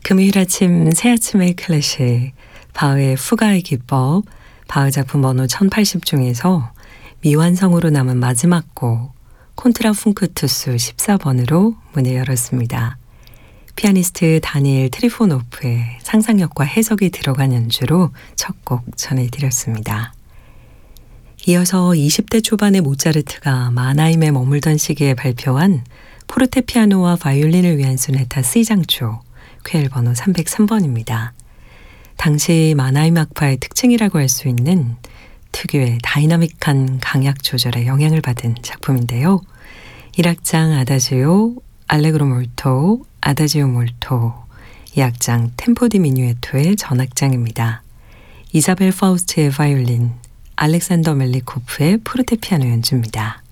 금요일 아침 새 아침의 클래식 바흐의 후가의 기법 바흐 작품 번호 1080 중에서 미완성으로 남은 마지막 곡 콘트라풍크투스 14번으로 문을 열었습니다. 피아니스트 다니엘 트리포노프의 상상력과 해석이 들어간 연주로 첫 곡 전해드렸습니다. 이어서 20대 초반의 모차르트가 마나임에 머물던 시기에 발표한 포르테피아노와 바이올린을 위한 소네타 C장조 쾌엘 번호 303번입니다. 당시 마나임 악파의 특징이라고 할 수 있는 특유의 다이나믹한 강약 조절에 영향을 받은 작품인데요. 1악장 아다지오, 알레그로 몰토, 아다지오 몰토, 2악장 템포 디 미뉴에토의 전악장입니다. 이사벨 파우스트의 바이올린, 알렉산더 멜리코프의 포르테피아노 연주입니다.